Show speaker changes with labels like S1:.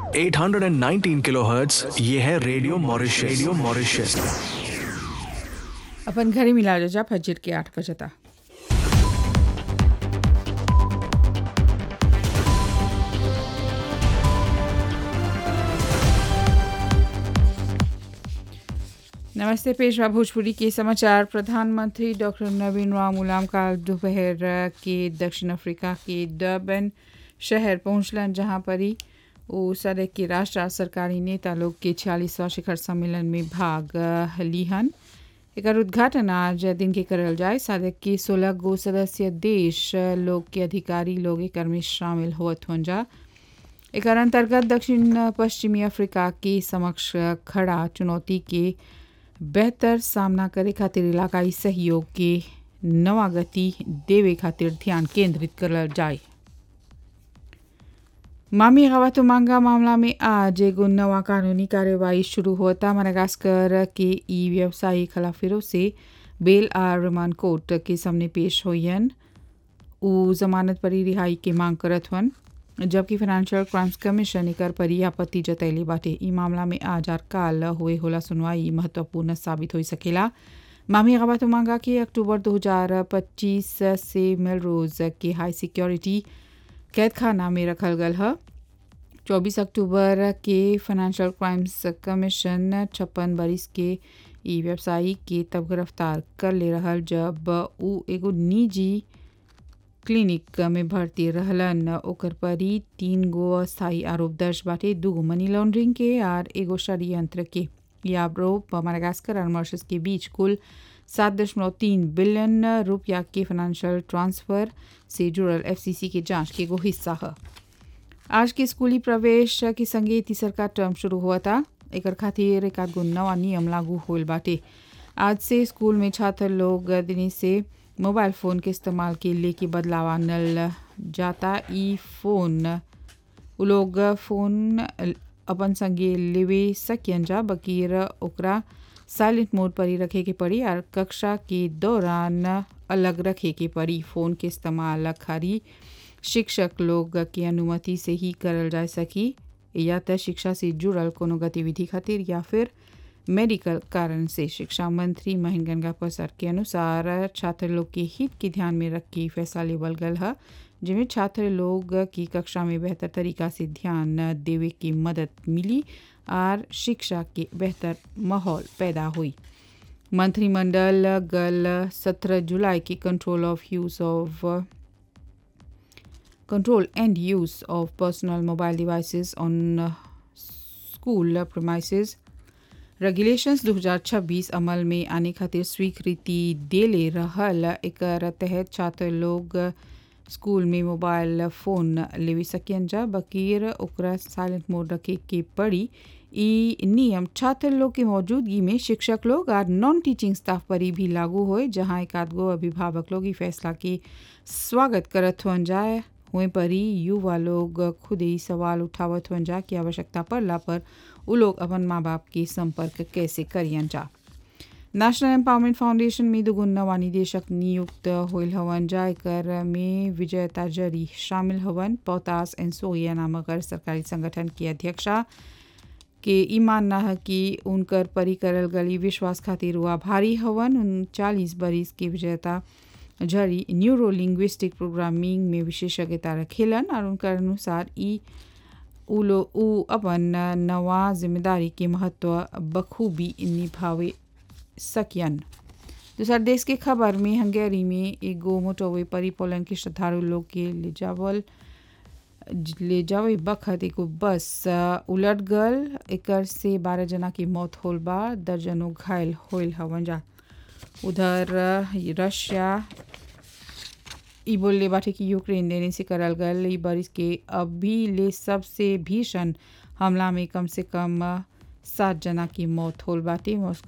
S1: 819 kilohertz, ये है radio Mauritius. Radio Mauritius.
S2: अपन घरी मिला जा फजर के 8 बजे तक। नमस्ते, पेशवा भोजपुरी के समाचार। प्रधानमंत्री डॉक्टर नवीन राम गुलाम काल दोपहर के दक्षिण अफ्रीका के डर्बन शहर पहुंचलन, जहां पर ही वो सदक के राष्ट्र सरकारी नेता लोग के 46वां शिखर सम्मेलन में भाग लिहन। एक उद्घाटन आज दिन के करल जाए। सदक के 16 गो सदस्य देश लोग के अधिकारी लोग एक में शामिल होत हों जा। एक अंतर्गत दक्षिण पश्चिमी अफ्रीका के समक्ष खड़ा चुनौती के बेहतर सामना करे खातिर इलाकाई सहयोग के नवा गति देवे खातिर ध्यान केंद्रित करल जाए। मामी गवातुमांगा मामला में आज एगो नवा कानूनी कार्यवाही शुरू होता। मडागास्कर के ई व्यवसायी खिलाफिरों से बेल आर रिमांड कोर्ट के सामने पेश होयन। उ जमानत पर रिहाई के मांग करत हन, जबकि फाइनेंशियल क्राइम्स कमीशन एकर पर आपत्ति जतैली बाटे। ई मामला में आज और काल हुए होला सुनवाई महत्वपूर्ण साबित हो सकेला। मामी गवातुमांगा के अक्टूबर 2025 से मेलरोज के हाई सिक्योरिटी कैद खाना में रखल गल है। 24 अक्टूबर के फाइनेंशियल क्राइम्स कमीशन 56 बरिस के ई व्यवसायी के तब गिरफ्तार कर ले रहल जब उ एगो निजी क्लिनिक में भर्ती रहलन। ओकर पर ही 3 गो अस्थायी आरोप दर्ज बाटे, 2 गो मनी लॉन्ड्रिंग के और एगो षड्यंत्र के। ये आरोप मडागास्कर और मॉरिशस के बीच कुल 7.3 बिलियन रुपया के फाइनेंशियल ट्रांसफर से जुड़ल एफसीसी के जांच के एगो हिस्सा है। आज के स्कूली प्रवेश के संगे तीसर का टर्म शुरू हुआ था। एकर खातिर एक आध गो नवा नियम लागू होल बाटे। आज से स्कूल में छात्र लोग दिन से मोबाइल फ़ोन के इस्तेमाल के लेके बदलाव आनल जाता। ई फ़ोन उ लोग फ़ोन अपन संगे लेवे सकियन जा, बकीर ओकरा साइलेंट मोड पर ही रखे के पड़ी और कक्षा के दौरान अलग रखे के पड़ी। फ़ोन के इस्तेमाल खाली शिक्षक लोग की अनुमति से ही करल जा सकी, या तो शिक्षा से जुड़ल कोनो गतिविधि खातिर या फिर मेडिकल कारण से। शिक्षा मंत्री महेंद्र गंगा प्रसाद के अनुसार छात्र लोग के हित के ध्यान में रख के फैसला लेवल गल है, जिसमें छात्र लोग की कक्षा में बेहतर तरीका से ध्यान देवे की मदद मिली और शिक्षा के बेहतर माहौल पैदा हुई। मंत्रिमंडल गल 17 जुलाई की control and use of personal mobile devices on school premises regulations 2026 अमल में आने खातिर स्वीकृति देले रहल। एकर तहत छात्र लोग स्कूल में मोबाइल फ़ोन लेवे सकियन जा, बकीर ओकरा साइलेंट मोड रखे के पड़ी। ई नियम छात्र लोग की मौजूदगी में शिक्षक लोग और नॉन टीचिंग स्टाफ पर ही भी लागू होए, जहां एक आध गो अभिभावक लोग ई फैसला के स्वागत करत हुन जाए। हुए पर ही युवा लोग खुद ही सवाल उठावत हुन जा कि आवश्यकता पड़ला पर उ लोग अपन माँ बाप के संपर्क कैसे करियन जा। नेशनल एम्पावरमेंट फाउंडेशन में 2 नवा निदेशक नियुक्त होल हवन जा। एकर में विजय ताजरी शामिल हवन। पोतास एंड सोया नामक गैर सरकारी संगठन की अध्यक्षा के ई मानना है कि उनकर परी करल गली विश्वास खातिर हुआ भारी हवन। 39 बरिस के विजेता झरी न्यूरो लिंग्विस्टिक प्रोग्रामिंग में विशेषज्ञता रखेलन और उनकर अनुसार उ अपन नवा जिम्मेदारी के महत्व बखूबी निभावे सकियन। दूसरा देश के खबर में हंगेरी में एगो मोटरवे पर पोलैंड के श्रद्धालु लोग के ले जावे बखत एगो बस उलट गल। एकर से 12 जना की मौत होल बा, दर्जनों घायल होल हवन जा। उधर रशिया ई बोले बाटे कि यूक्रेन देने से करल गल ई बरिस के अभी ले सबसे भीषण हमला में कम से कम 7 जना की मौत होल बाटे।